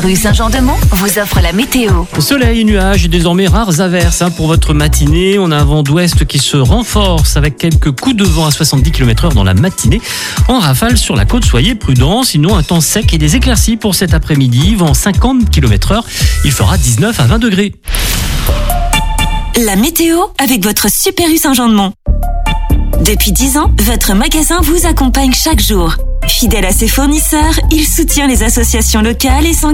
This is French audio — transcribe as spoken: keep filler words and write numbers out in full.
Rue Saint-Jean-de-Mont vous offre la météo. Soleil et nuages et désormais rares averses hein, pour votre matinée. On a un vent d'ouest qui se renforce avec quelques coups de vent à soixante-dix kilomètres heure dans la matinée. En rafale sur la côte, soyez prudents. Sinon, un temps sec et des éclaircies pour cet après-midi. Vent cinquante kilomètres heure. Il fera dix-neuf à vingt degrés. La météo avec votre Super U Saint-Jean-de-Mont. Depuis dix ans, votre magasin vous accompagne chaque jour. Fidèle à ses fournisseurs, il soutient les associations locales et s'engage